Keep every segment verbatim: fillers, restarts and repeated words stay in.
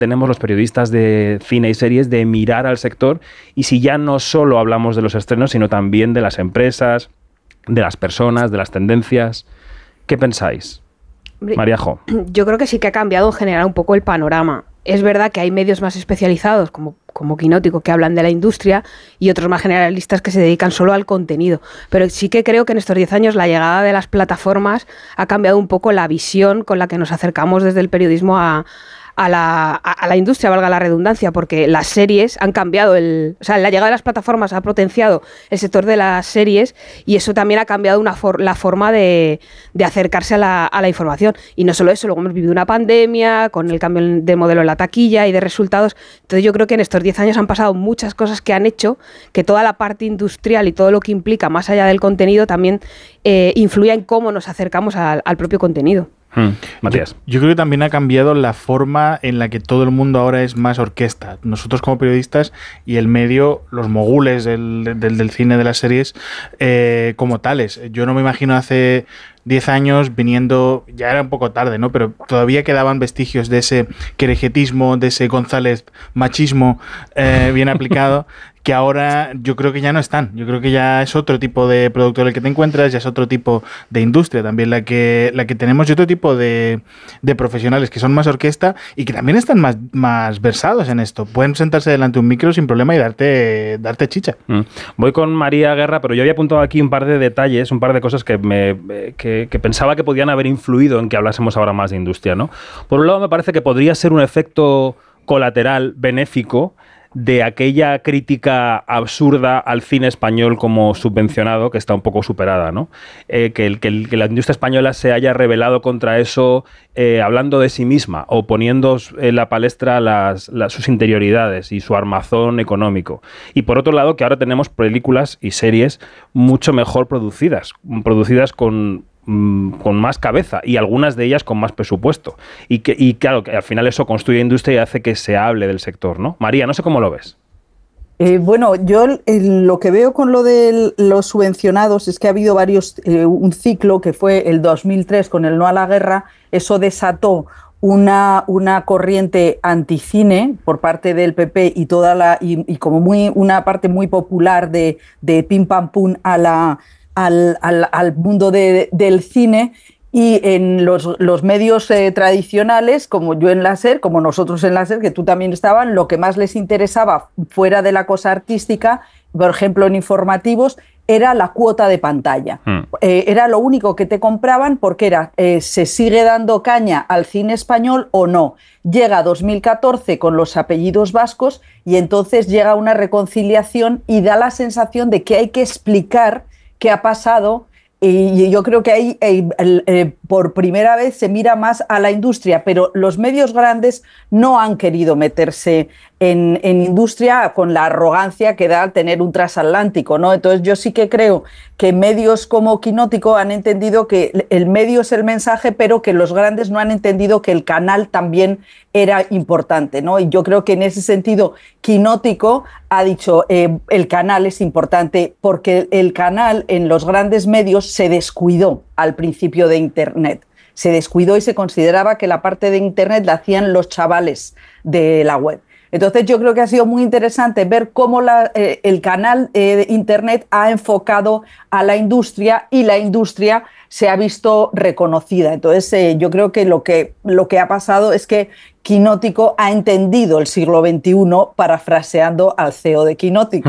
tenemos los periodistas de cine y series de mirar al sector, y si ya no solo hablamos de los estrenos, sino también de las empresas, de las personas, de las tendencias. ¿Qué pensáis? Maríajo. Yo creo que sí que ha cambiado en general un poco el panorama. Es verdad que hay medios más especializados, como, como Quinótico, que hablan de la industria, y otros más generalistas que se dedican solo al contenido. Pero sí que creo que en estos diez años la llegada de las plataformas ha cambiado un poco la visión con la que nos acercamos desde el periodismo a... A la, a la industria, valga la redundancia, porque las series han cambiado, el, o sea, la llegada de las plataformas ha potenciado el sector de las series, y eso también ha cambiado una for, la forma de, de acercarse a la, a la información. Y no solo eso, luego hemos vivido una pandemia con el cambio de modelo en la taquilla y de resultados. Entonces yo creo que en estos diez años han pasado muchas cosas que han hecho que toda la parte industrial y todo lo que implica más allá del contenido también eh, influya en cómo nos acercamos al, al propio contenido. Hmm. Matías. Yo, yo creo que también ha cambiado la forma en la que todo el mundo ahora es más orquesta. Nosotros como periodistas y el medio, los mogules del, del, del cine, de las series, eh, como tales. Yo no me imagino hace diez años viniendo, ya era un poco tarde, ¿no? Pero todavía quedaban vestigios de ese querejetismo, de ese González machismo eh, bien aplicado, que ahora yo creo que ya no están. Yo creo que ya es otro tipo de producto en el que te encuentras, ya es otro tipo de industria también la que, la que tenemos, y otro tipo de, de profesionales que son más orquesta y que también están más, más versados en esto. Pueden sentarse delante de un micro sin problema y darte, darte chicha. Mm. Voy con María Guerra, pero yo había apuntado aquí un par de detalles, un par de cosas que, me, que, que pensaba que podían haber influido en que hablásemos ahora más de industria, ¿no? Por un lado, me parece que podría ser un efecto colateral benéfico de aquella crítica absurda al cine español como subvencionado, que está un poco superada, ¿no? Eh, que, el, que, el, que la industria española se haya rebelado contra eso, eh, hablando de sí misma o poniendo en la palestra las, las, sus interioridades y su armazón económico. Y por otro lado, que ahora tenemos películas y series mucho mejor producidas, producidas con... con más cabeza, y algunas de ellas con más presupuesto, y que y claro, que al final eso construye industria y hace que se hable del sector, ¿no? María, no sé cómo lo ves. Eh, bueno, yo eh, lo que veo con lo de los subvencionados es que ha habido varios, eh, un ciclo que fue el dos mil tres con el no a la guerra. Eso desató una, una corriente anticine por parte del P P y toda la y, y como muy una parte muy popular de, de pim pam pum a la Al, al, al mundo de, del cine, y en los, los medios eh, tradicionales, como yo en la SER, como nosotros en la SER, que tú también estaban, lo que más les interesaba fuera de la cosa artística, por ejemplo en informativos, era la cuota de pantalla. Mm. Eh, era lo único que te compraban, porque era, eh, ¿se sigue dando caña al cine español o no? Llega dos mil catorce con los apellidos vascos, y entonces llega una reconciliación y da la sensación de que hay que explicar qué ha pasado, y yo creo que ahí eh, eh, por primera vez se mira más a la industria, pero los medios grandes no han querido meterse en, en industria con la arrogancia que da al tener un transatlántico, ¿no? Entonces yo sí que creo que medios como Quinótico han entendido que el medio es el mensaje, pero que los grandes no han entendido que el canal también era importante, ¿no? Y yo creo que en ese sentido Quinótico ha dicho eh, el canal es importante, porque el canal en los grandes medios se descuidó al principio de Internet. Se descuidó y se consideraba que la parte de Internet la hacían los chavales de la web. Entonces yo creo que ha sido muy interesante ver cómo la, eh, el canal eh, de Internet ha enfocado a la industria, y la industria se ha visto reconocida. Entonces eh, yo creo que lo, que lo que ha pasado es que Quinótico ha entendido el siglo veintiuno, parafraseando al C E O de Quinótico.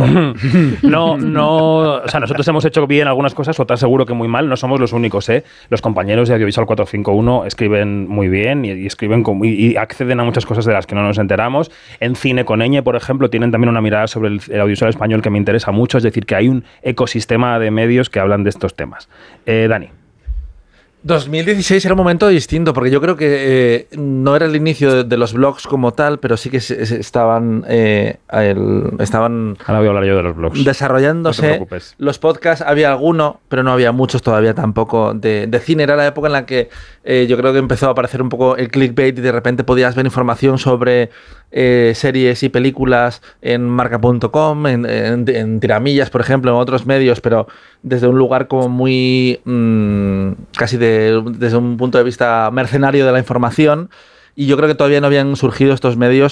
No, no, o sea, nosotros hemos hecho bien algunas cosas, otras seguro que muy mal, no somos los únicos, ¿eh? Los compañeros de Audiovisual cuatrocientos cincuenta y uno escriben muy bien y, y escriben con, y, y acceden a muchas cosas de las que no nos enteramos. En Cine con Eñe, por ejemplo, tienen también una mirada sobre el, el audiovisual español que me interesa mucho, es decir, que hay un ecosistema de medios que hablan de estos temas. Eh, Dani. dos mil dieciséis era un momento distinto, porque yo creo que eh, no era el inicio de, de los blogs como tal, pero sí que se, se estaban eh, el, estaban ahora voy a hablar yo de los blogs, desarrollándose. No te preocupes. Los podcasts, había alguno, pero no había muchos todavía tampoco de, de cine. Era la época en la que eh, yo creo que empezó a aparecer un poco el clickbait, y de repente podías ver información sobre eh, series y películas en marca punto com, en, en, en Tiramillas, por ejemplo, en otros medios, pero desde un lugar como muy mmm, casi de, desde un punto de vista mercenario de la información. y yo creo que todavía no habían surgido estos medios